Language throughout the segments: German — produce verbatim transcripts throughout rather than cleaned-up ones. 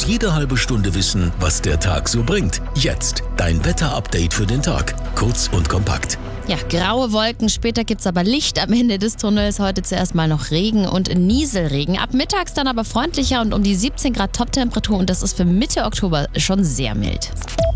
willst jede halbe Stunde wissen, was der Tag so bringt. Jetzt dein Wetter-Update für den Tag. Kurz und kompakt. Ja, graue Wolken, später gibt's aber Licht am Ende des Tunnels. Heute zuerst mal noch Regen und Nieselregen. Ab mittags dann aber freundlicher und um die siebzehn Grad Toptemperatur und das ist für Mitte Oktober schon sehr mild.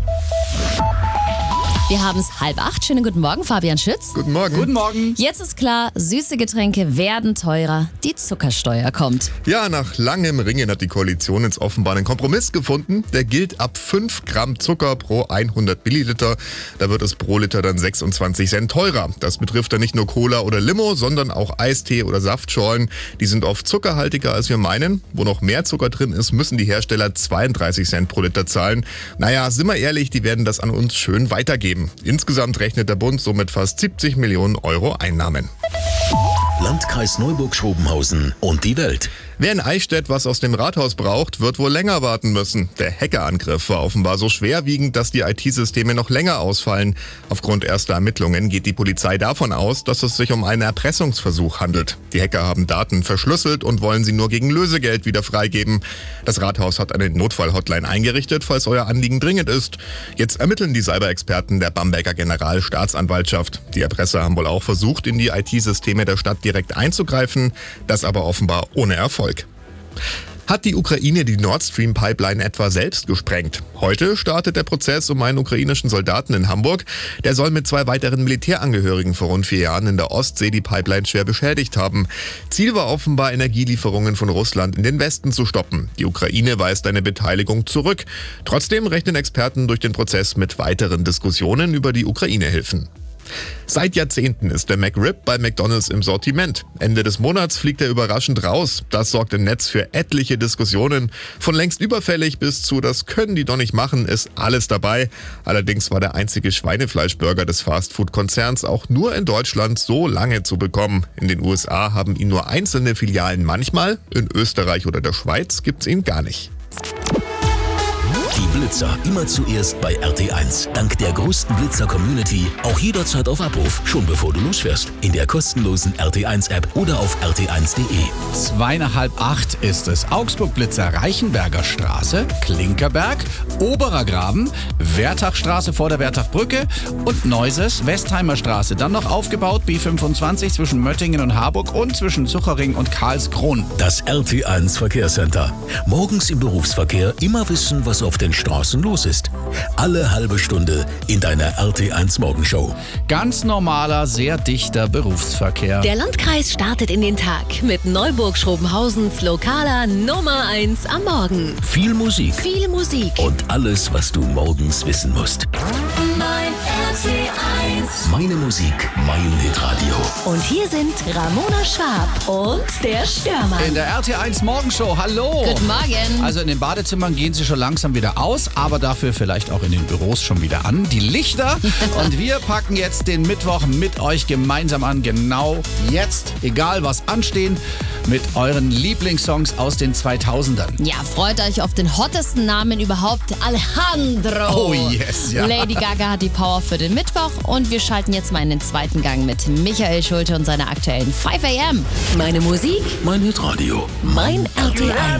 Wir haben es halb acht. Schönen guten Morgen, Fabian Schütz. Guten Morgen. Guten Morgen. Jetzt ist klar, süße Getränke werden teurer. Die Zuckersteuer kommt. Ja, nach langem Ringen hat die Koalition jetzt offenbar einen Kompromiss gefunden. Der gilt ab fünf Gramm Zucker pro hundert Milliliter. Da wird es pro Liter dann sechsundzwanzig Cent teurer. Das betrifft dann nicht nur Cola oder Limo, sondern auch Eistee oder Saftschorlen. Die sind oft zuckerhaltiger, als wir meinen. Wo noch mehr Zucker drin ist, müssen die Hersteller zweiunddreißig Cent pro Liter zahlen. Naja, sind wir ehrlich, die werden das an uns schön weitergeben. Insgesamt rechnet der Bund somit fast siebzig Millionen Euro Einnahmen. Landkreis Neuburg-Schrobenhausen und die Welt. Wer in Eichstätt was aus dem Rathaus braucht, wird wohl länger warten müssen. Der Hackerangriff war offenbar so schwerwiegend, dass die I T-Systeme noch länger ausfallen. Aufgrund erster Ermittlungen geht die Polizei davon aus, dass es sich um einen Erpressungsversuch handelt. Die Hacker haben Daten verschlüsselt und wollen sie nur gegen Lösegeld wieder freigeben. Das Rathaus hat eine Notfall-Hotline eingerichtet, falls euer Anliegen dringend ist. Jetzt ermitteln die Cyberexperten der Bamberger Generalstaatsanwaltschaft. Die Erpresser haben wohl auch versucht, in die I T-Systeme der Stadt direkt einzugreifen, das aber offenbar ohne Erfolg. Hat die Ukraine die Nord Stream Pipeline etwa selbst gesprengt? Heute startet der Prozess um einen ukrainischen Soldaten in Hamburg. Der soll mit zwei weiteren Militärangehörigen vor rund vier Jahren in der Ostsee die Pipeline schwer beschädigt haben. Ziel war offenbar, Energielieferungen von Russland in den Westen zu stoppen. Die Ukraine weist eine Beteiligung zurück. Trotzdem rechnen Experten durch den Prozess mit weiteren Diskussionen über die Ukraine-Hilfen. Seit Jahrzehnten ist der McRib bei McDonald's im Sortiment. Ende des Monats fliegt er überraschend raus. Das sorgt im Netz für etliche Diskussionen. Von längst überfällig bis zu das können die doch nicht machen, ist alles dabei. Allerdings war der einzige Schweinefleischburger des Fastfood-Konzerns auch nur in Deutschland so lange zu bekommen. In den U S A haben ihn nur einzelne Filialen manchmal. In Österreich oder der Schweiz gibt's ihn gar nicht. Die Blitzer immer zuerst bei R T eins. Dank der größten Blitzer-Community auch jederzeit auf Abruf, schon bevor du losfährst. In der kostenlosen R T eins App oder auf r t eins punkt de. Zweieinhalb acht ist es. Augsburg-Blitzer Reichenberger Straße, Klinkerberg, Oberer Graben, Wertachstraße vor der Wertachbrücke und Neuses, Westheimer Straße. Dann noch aufgebaut B fünfundzwanzig zwischen Möttingen und Harburg und zwischen Suchering und Karlskron. Das R T eins Verkehrscenter. Morgens im Berufsverkehr immer wissen, was auf den Straßen los ist. Alle halbe Stunde in deiner R T eins Morgenshow. Ganz normaler, sehr dichter Berufsverkehr. Der Landkreis startet in den Tag mit Neuburg-Schrobenhausens lokaler Nummer eins am Morgen. Viel Musik. Viel Musik. Und alles, was du morgens wissen musst. Mein R T eins. Meine Musik, mein Hitradio. Und hier sind Ramona Schwab und der Störmann. In der R T eins Morgenshow. Hallo. Guten Morgen. Also in den Badezimmern gehen sie schon langsam wieder aus, aber dafür vielleicht auch in den Büros schon wieder an. Die Lichter. Und wir packen jetzt den Mittwoch mit euch gemeinsam an. Genau jetzt, egal was anstehen, mit euren Lieblingssongs aus den zweitausendern. Ja, freut euch auf den hottesten Namen überhaupt, Alejandro. Oh yes, ja. Lady Gaga hat die Power für den Mittwoch und wir schalten jetzt mal in den zweiten Gang mit Michael Schulte und seiner aktuellen five a m. Meine Musik, Mein Hitradio. mein R T eins.